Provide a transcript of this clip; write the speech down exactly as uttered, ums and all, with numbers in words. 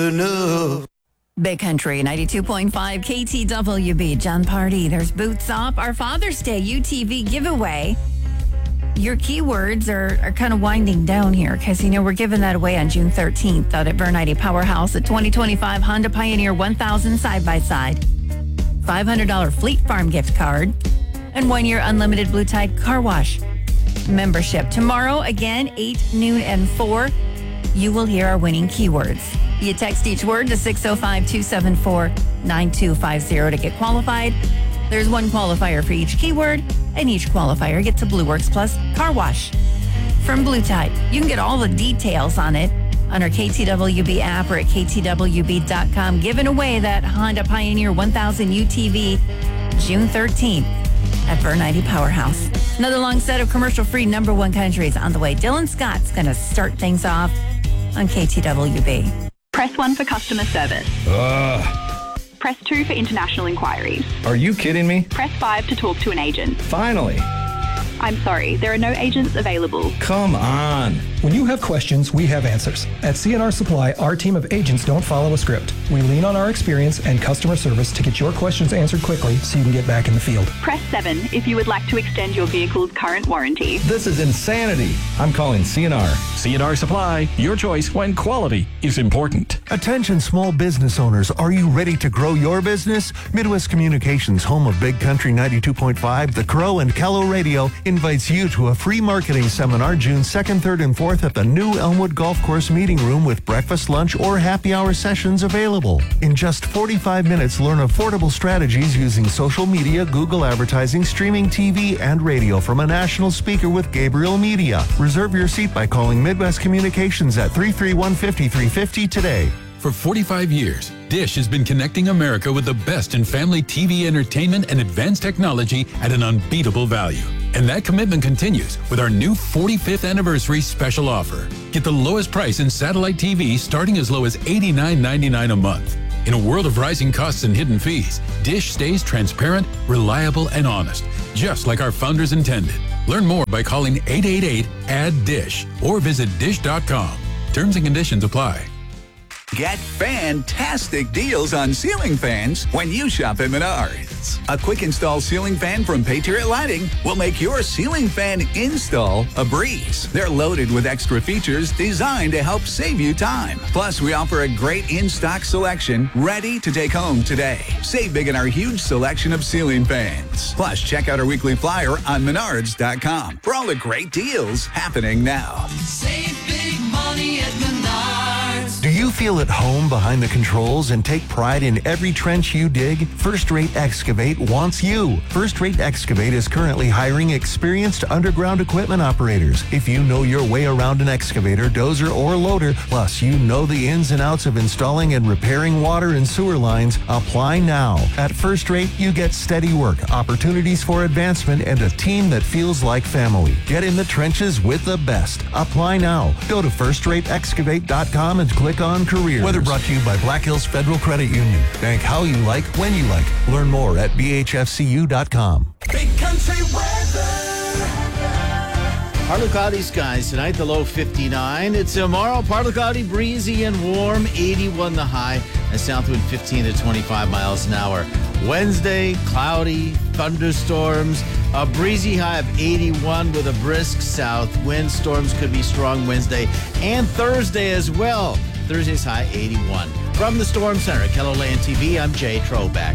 enough. Big Country, ninety-two point five K T W B. John Party, there's Boots Up. Our Father's Day U T V giveaway. Your keywords are, are kind of winding down here because, you know, we're giving that away on June thirteenth out at Vernite Powerhouse, a twenty twenty-five Honda Pioneer one thousand side-by-side, five hundred dollars Fleet Farm gift card, and one-year unlimited Blue Tide car wash membership. Tomorrow, again, eight, noon, and four, you will hear our winning keywords. You text each word to six oh five, two seven four, nine two five zero to get qualified. There's one qualifier for each keyword, and each qualifier gets a Blue Works Plus car wash from Blue Tide. You can get all the details on it on our K T W B app or at K T W B dot com. Giving away that Honda Pioneer one thousand U T V June thirteenth at Vernite Powerhouse. Another long set of commercial-free number one countries on the way. Dylan Scott's going to start things off on K T W B. Press one for customer service. Ugh. Press two for international inquiries. Are you kidding me? Press five to talk to an agent. Finally. I'm sorry, there are no agents available. Come on. When you have questions, we have answers. At C N R Supply, our team of agents don't follow a script. We lean on our experience and customer service to get your questions answered quickly so you can get back in the field. Press seven if you would like to extend your vehicle's current warranty. This is insanity. I'm calling C N R. C N R Supply, your choice when quality is important. Attention small business owners, are you ready to grow your business? Midwest Communications, home of Big Country ninety-two point five, The Crow, and Kello Radio, invites you to a free marketing seminar June second, third, and fourth at the new Elmwood Golf Course Meeting Room with breakfast, lunch, or happy hour sessions available. In just forty-five minutes, learn affordable strategies using social media, Google advertising, streaming T V, and radio from a national speaker with Gabriel Media. Reserve your seat by calling Midwest Communications at three three one, five three five zero today. For forty-five years, Dish has been connecting America with the best in family T V entertainment and advanced technology at an unbeatable value. And that commitment continues with our new forty-fifth anniversary special offer. Get the lowest price in satellite T V starting as low as eighty-nine ninety-nine a month. In a world of rising costs and hidden fees, Dish stays transparent, reliable, and honest, just like our founders intended. Learn more by calling eight eight eight, A D D I S H or visit dish dot com. Terms and conditions apply. Get fantastic deals on ceiling fans when you shop at Menards. A quick install ceiling fan from Patriot Lighting will make your ceiling fan install a breeze. They're loaded with extra features designed to help save you time. Plus, we offer a great in-stock selection ready to take home today. Save big in our huge selection of ceiling fans. Plus, check out our weekly flyer on menards dot com for all the great deals happening now. Save big money at Menards. Do you feel at home behind the controls and take pride in every trench you dig? First Rate Excavate wants you. First Rate Excavate is currently hiring experienced underground equipment operators. If you know your way around an excavator, dozer, or loader, plus you know the ins and outs of installing and repairing water and sewer lines, apply now. At First Rate, you get steady work, opportunities for advancement, and a team that feels like family. Get in the trenches with the best. Apply now. Go to first rate excavate dot com and click on careers. Weather brought to you by Black Hills Federal Credit Union. Bank how you like, when you like. Learn more at B H F C U dot com. Big country weather. Partly cloudy skies tonight, the low fifty-nine. It's tomorrow, partly cloudy, breezy, and warm, eighty-one the high. A south wind fifteen to twenty-five miles an hour. Wednesday, cloudy, thunderstorms, a breezy high of eighty-one with a brisk south wind. Storms could be strong Wednesday and Thursday as well. Thursday's high eighty-one. From the Storm Center at Keller Land T V, I'm Jay Troback.